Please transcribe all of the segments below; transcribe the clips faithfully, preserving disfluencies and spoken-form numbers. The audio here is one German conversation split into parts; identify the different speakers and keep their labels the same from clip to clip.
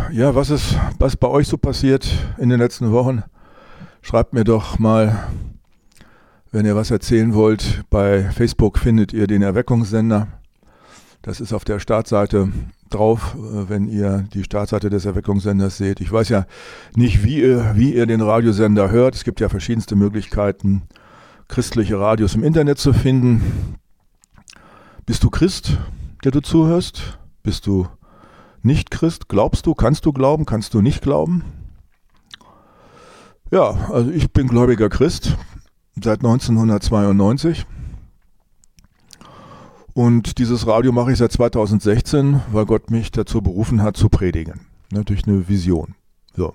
Speaker 1: Ja, was ist, was bei euch so passiert in den letzten Wochen? Schreibt mir doch mal, wenn ihr was erzählen wollt. Bei Facebook findet ihr den Erweckungssender. Das ist auf der Startseite drauf, wenn ihr die Startseite des Erweckungssenders seht. Ich weiß ja nicht, wie ihr, wie ihr den Radiosender hört. Es gibt ja verschiedenste Möglichkeiten, christliche Radios im Internet zu finden. Bist du Christ, der du zuhörst? Bist du nicht Christ? Glaubst du? Kannst du glauben? Kannst du nicht glauben? Ja, also ich bin gläubiger Christ seit neunzehnhundertzweiundneunzig. Und dieses Radio mache ich seit zweitausendsechzehn, weil Gott mich dazu berufen hat, zu predigen. Ne, durch eine Vision. So.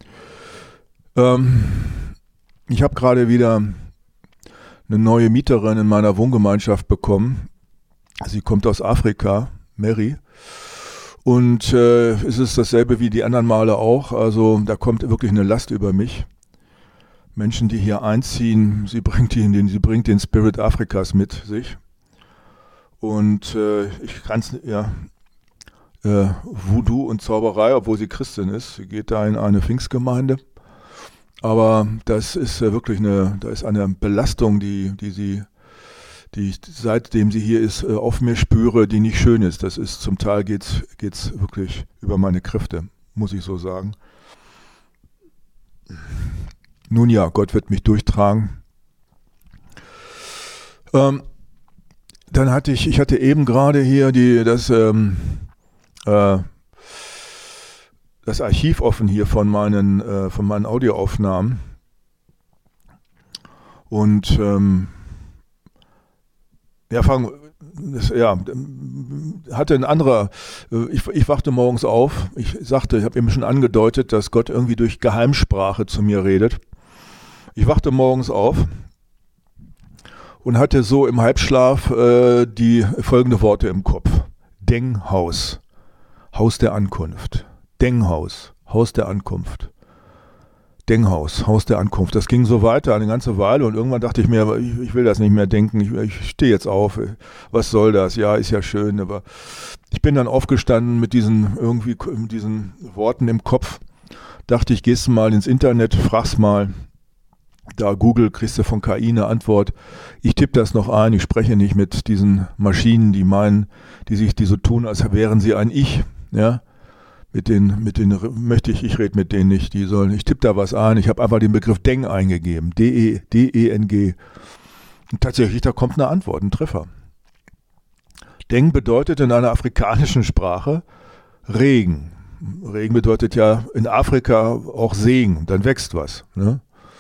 Speaker 1: Ähm, ich habe gerade wieder eine neue Mieterin in meiner Wohngemeinschaft bekommen. Sie kommt aus Afrika, Mary. Und äh, es ist dasselbe wie die anderen Male auch. Also da kommt wirklich eine Last über mich. Menschen, die hier einziehen, sie bringt den, sie bringt den Spirit Afrikas mit sich. Und äh, ich kann es, ja, äh, Voodoo und Zauberei, obwohl sie Christin ist. Sie geht da in eine Pfingstgemeinde. Aber das ist äh, wirklich eine, da ist eine Belastung, die, die sie, die ich seitdem sie hier ist, äh, auf mir spüre, die nicht schön ist. Das ist, zum Teil geht's, geht's wirklich über meine Kräfte, muss ich so sagen. Nun ja, Gott wird mich durchtragen. Ähm, Dann hatte ich, ich hatte eben gerade hier die, das, ähm, äh, das Archiv offen hier von meinen, äh, von meinen Audioaufnahmen. Und ähm, ja, fangen, das, ja, hatte ein anderer, ich, ich wachte morgens auf, ich sagte, ich habe eben schon angedeutet, dass Gott irgendwie durch Geheimsprache zu mir redet. Ich wachte morgens auf und hatte so im Halbschlaf äh, die folgende Worte im Kopf. Denghaus, Haus der Ankunft. Denghaus, Haus der Ankunft. Denghaus, Haus der Ankunft. Das ging so weiter eine ganze Weile und irgendwann dachte ich mir, ich, ich will das nicht mehr denken, ich, ich stehe jetzt auf, was soll das? Ja, ist ja schön, aber ich bin dann aufgestanden mit diesen, irgendwie, mit diesen Worten im Kopf, dachte ich, gehst du mal ins Internet, fragst mal, da Google, kriegst du von K I eine Antwort. Ich tippe das noch ein, ich spreche nicht mit diesen Maschinen, die meinen, die sich, die so tun, als wären sie ein Ich, ja. Mit denen, mit denen möchte ich, ich rede mit denen nicht, die sollen, ich tippe da was ein, ich habe einfach den Begriff Deng eingegeben, D E N G. Und tatsächlich, da kommt eine Antwort, ein Treffer. Deng bedeutet in einer afrikanischen Sprache Regen. Regen bedeutet ja in Afrika auch Segen, dann wächst was, ne?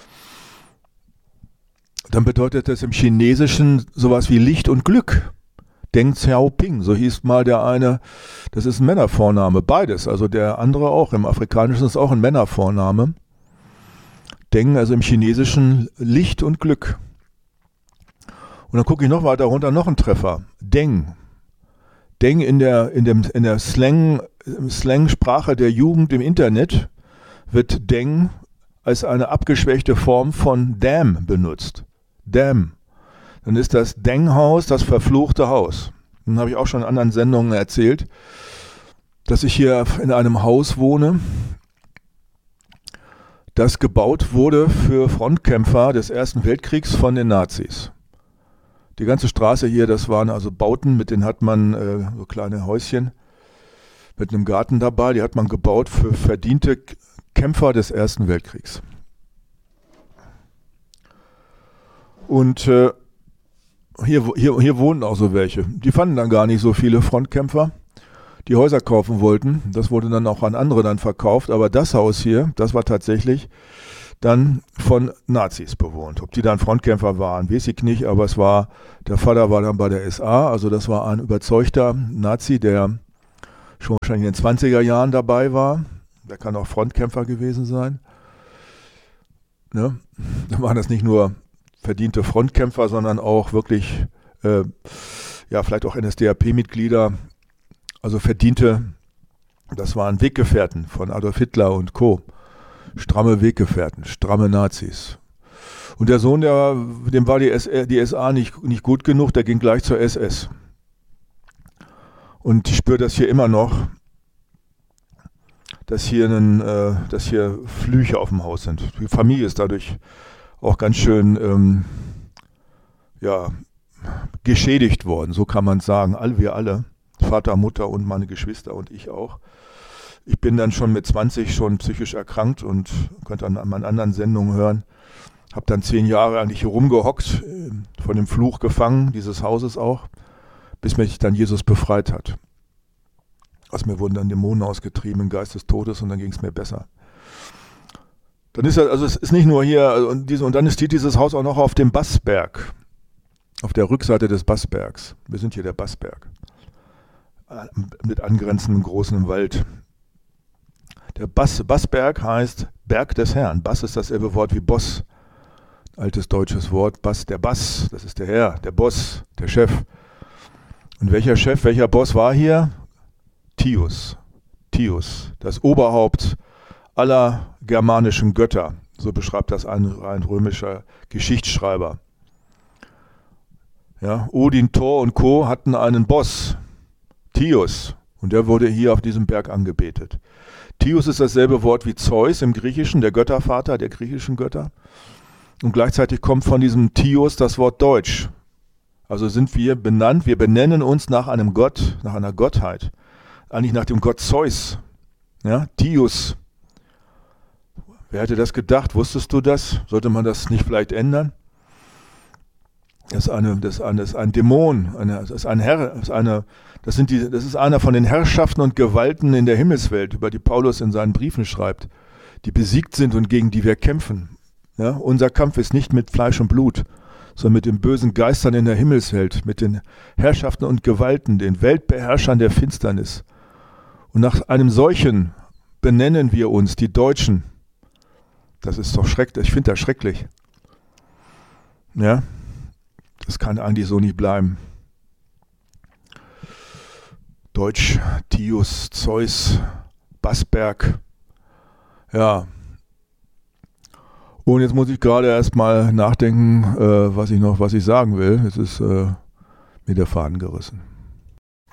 Speaker 1: Dann bedeutet das im Chinesischen sowas wie Licht und Glück. Deng Xiaoping, so hieß mal der eine, das ist ein Männervorname, beides, also der andere auch, im Afrikanischen ist auch ein Männervorname. Deng, also im Chinesischen Licht und Glück. Und dann gucke ich noch weiter runter, noch ein Treffer, Deng. Deng in der, in dem, in der Slang, Slang-Sprache der Jugend im Internet wird Deng als eine abgeschwächte Form von Damn benutzt. Damn. Dann ist das Denghaus das verfluchte Haus. Dann habe ich auch schon in anderen Sendungen erzählt, dass ich hier in einem Haus wohne, das gebaut wurde für Frontkämpfer des Ersten Weltkriegs von den Nazis. Die ganze Straße hier, das waren also Bauten, mit denen hat man äh, so kleine Häuschen mit einem Garten dabei, die hat man gebaut für verdiente Kämpfer des Ersten Weltkriegs. Und äh, hier, hier, hier wohnen auch so welche. Die fanden dann gar nicht so viele Frontkämpfer, die Häuser kaufen wollten. Das wurde dann auch an andere dann verkauft. Aber das Haus hier, das war tatsächlich dann von Nazis bewohnt. Ob die dann Frontkämpfer waren, weiß ich nicht. Aber es war, der Vater war dann bei der S A. Also das war ein überzeugter Nazi, der schon wahrscheinlich in den zwanziger Jahren dabei war. Der kann auch Frontkämpfer gewesen sein. Ne? Da waren das nicht nur verdiente Frontkämpfer, sondern auch wirklich, äh, ja, vielleicht auch N S D A P-Mitglieder, also verdiente, das waren Weggefährten von Adolf Hitler und Co. Stramme Weggefährten, stramme Nazis. Und der Sohn, der, dem war die, S R, die S A nicht, nicht gut genug, der ging gleich zur S S. Und ich spüre das hier immer noch. dass hier, einen, äh, dass hier Flüche auf dem Haus sind. Die Familie ist dadurch auch ganz schön ähm, ja, geschädigt worden, so kann man sagen. All, wir alle, Vater, Mutter und meine Geschwister und ich auch. Ich bin dann schon mit zwanzig schon psychisch erkrankt und könnt an meinen anderen Sendungen hören. Habe dann zehn Jahre eigentlich hier rumgehockt, von dem Fluch gefangen, dieses Hauses auch, bis mich dann Jesus befreit hat. Aus mir wurden dann Dämonen ausgetrieben im Geist des Todes und dann ging es mir besser. Dann ist ja, also es ist nicht nur hier, also und, diese, und dann steht dieses Haus auch noch auf dem Bassberg, auf der Rückseite des Bassbergs. Wir sind hier der Bassberg, mit angrenzendem großen Wald. Der Bass, Bassberg heißt Berg des Herrn. Bass ist dasselbe Wort wie Boss, altes deutsches Wort. Bass, der Bass, das ist der Herr, der Boss, der Chef. Und welcher Chef, welcher Boss war hier? Tius, Tius, das Oberhaupt aller germanischen Götter, so beschreibt das ein, ein römischer Geschichtsschreiber. Ja, Odin, Thor und Co. hatten einen Boss, Tius, und der wurde hier auf diesem Berg angebetet. Tius ist dasselbe Wort wie Zeus im Griechischen, der Göttervater der griechischen Götter. Und gleichzeitig kommt von diesem Tius das Wort Deutsch. Also sind wir benannt, wir benennen uns nach einem Gott, nach einer Gottheit. Eigentlich nach dem Gott Zeus. Ja, Tius. Wer hätte das gedacht? Wusstest du das? Sollte man das nicht vielleicht ändern? Das ist, eine, das ist, eine, das ist ein Dämon, eine, das ist ein Herr, das ist, eine, das, sind die, das ist einer von den Herrschaften und Gewalten in der Himmelswelt, über die Paulus in seinen Briefen schreibt, die besiegt sind und gegen die wir kämpfen. Ja, unser Kampf ist nicht mit Fleisch und Blut, sondern mit den bösen Geistern in der Himmelswelt, mit den Herrschaften und Gewalten, den Weltbeherrschern der Finsternis. Und nach einem solchen benennen wir uns, die Deutschen. Das ist doch schrecklich, ich finde das schrecklich. Ja, das kann eigentlich so nicht bleiben. Deutsch, Tius, Zeus, Bassberg. Ja. Und jetzt muss ich gerade erstmal nachdenken, äh, was ich noch, was ich sagen will. Jetzt ist äh, mir der Faden gerissen.